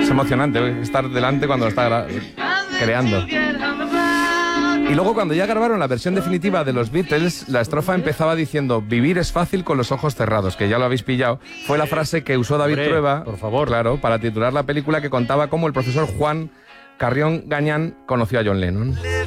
Es emocionante estar delante cuando lo está creando. Y luego cuando ya grabaron la versión definitiva de los Beatles, la estrofa empezaba diciendo: vivir es fácil con los ojos cerrados, que ya lo habéis pillado. Fue la frase que usó David Trueba, por favor, claro, para titular la película, que contaba cómo el profesor Juan Carrión Gañán conoció a John Lennon.